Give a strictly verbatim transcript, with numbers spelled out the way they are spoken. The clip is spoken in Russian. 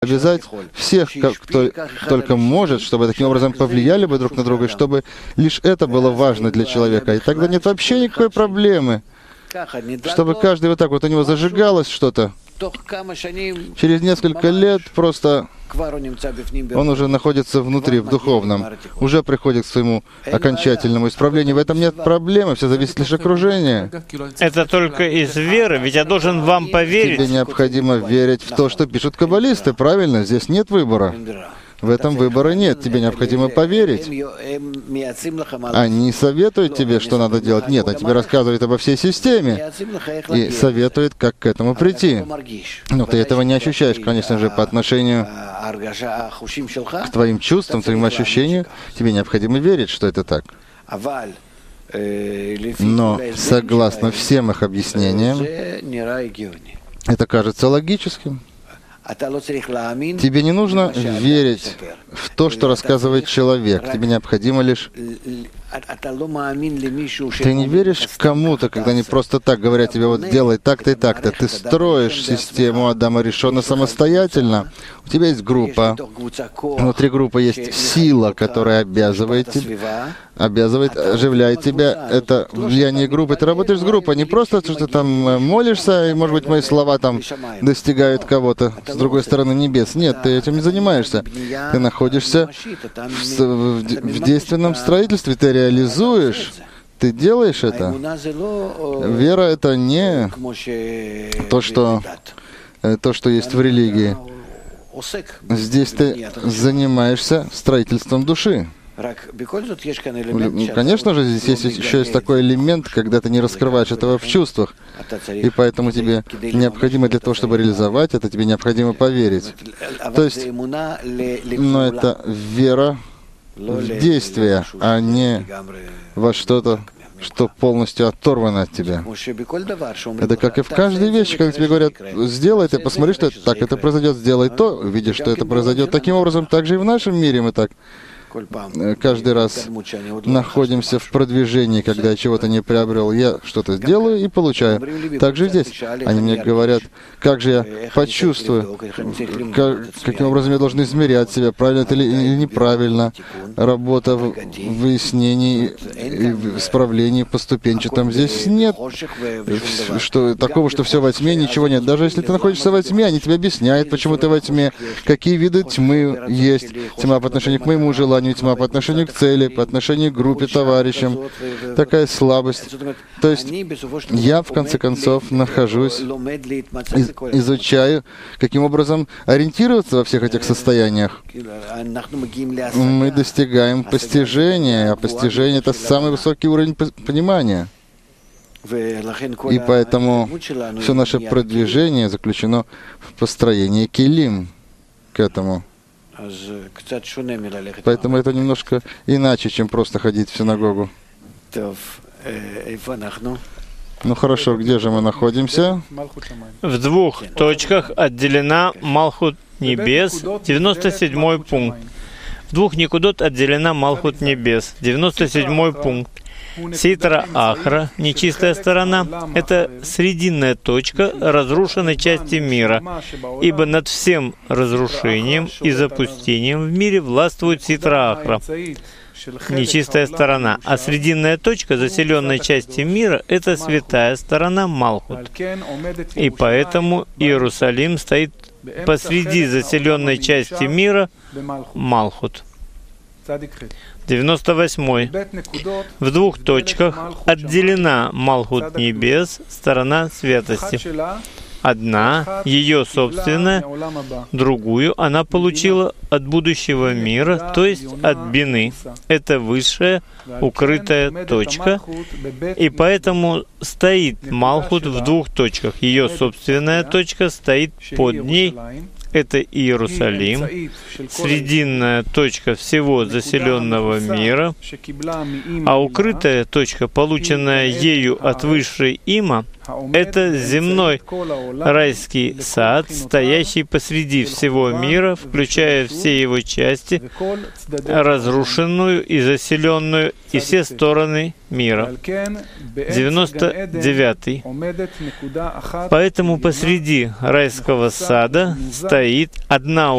обязать всех, кто только может, чтобы таким образом повлияли бы друг на друга, и чтобы лишь это было важно для человека. И тогда нет вообще никакой проблемы, чтобы каждый вот так вот у него зажигалось что-то. Через несколько лет просто он уже находится внутри, в духовном, уже приходит к своему окончательному исправлению. В этом нет проблемы, все зависит лишь от окружения. Это только из веры, ведь я должен вам поверить. Тебе необходимо верить в то, что пишут каббалисты, правильно? Здесь нет выбора. В этом выбора нет, тебе необходимо поверить. Они советуют тебе, что надо делать. Нет, они тебе рассказывают обо всей системе и советуют, как к этому прийти. Но ты этого не ощущаешь, конечно же, по отношению к твоим чувствам, твоим ощущениям. Тебе необходимо верить, что это так. Но, согласно всем их объяснениям, это кажется логическим. Тебе не нужно верить в то, что рассказывает человек. Тебе необходимо лишь... Ты не веришь кому-то, когда они просто так говорят тебе, вот делай так-то и так-то. Ты строишь систему Адама Ришона самостоятельно. У тебя есть группа. Внутри группы есть сила, которая обязывает тебя, обязывает, оживляет тебя. Это влияние группы. Ты работаешь с группой, не просто, что ты там молишься, и, может быть, мои слова там достигают кого-то с другой стороны небес. Нет, ты этим не занимаешься. Ты находишься в, в, в действенном строительстве, ты реализуешь, ты делаешь это. Вера — это не то, что, то, что есть в религии. Здесь ты занимаешься строительством души. Конечно же, здесь есть, еще есть такой элемент, когда ты не раскрываешь этого в чувствах. И поэтому тебе необходимо для того, чтобы реализовать это, тебе необходимо поверить. То есть, но это вера в действие, а не во что-то, что полностью оторвано от тебя. Это как и в каждой вещи, когда тебе говорят, сделай это, посмотри, что это так, это произойдет, сделай то, видишь, что это произойдет. Таким образом, также и в нашем мире мы так каждый раз находимся в продвижении, когда я чего-то не приобрел. Я что-то сделаю и получаю. Так же здесь. Они мне говорят, как же я почувствую, как, каким образом я должен измерять себя, правильно это или, или неправильно. Работа в выяснении и в исправлении по ступенчатым. Здесь нет что, такого, что все во тьме, ничего нет. Даже если ты находишься во тьме, они тебе объясняют, почему ты во тьме, какие виды тьмы есть. Тьма по отношению к моему желанию, тьма по отношению к цели, по отношению к группе, товарищам, такая слабость. То есть я, в конце концов, нахожусь, из, изучаю, каким образом ориентироваться во всех этих состояниях. Мы достигаем постижения, а постижение — это самый высокий уровень понимания. И поэтому все наше продвижение заключено в построении килим к этому. Поэтому это немножко иначе, чем просто ходить в синагогу. Ну хорошо, где же мы находимся? В двух точках отделена Малхут Небес, девяносто седьмой пункт. В двух никудот отделена Малхут Небес, девяносто седьмой пункт. Ситра Ахра, нечистая сторона, это срединная точка разрушенной части мира, ибо над всем разрушением и запустением в мире властвует Ситра Ахра, нечистая сторона, а срединная точка заселенной части мира — это святая сторона Малхут. И поэтому Иерусалим стоит посреди заселенной части мира Малхут. девяносто восьмой. В двух точках отделена Малхут Небес, сторона святости. Одна, ее собственная, другую она получила от будущего мира, то есть от Бины. Это высшая, укрытая точка, и поэтому стоит Малхут в двух точках. Ее собственная точка стоит под ней. Это Иерусалим, срединная точка всего заселенного мира, а укрытая точка, полученная ею от высшей Има, Это земной райский сад, стоящий посреди всего мира, включая все его части, разрушенную и заселенную, и все стороны мира. девяносто девятый. Поэтому посреди райского сада стоит одна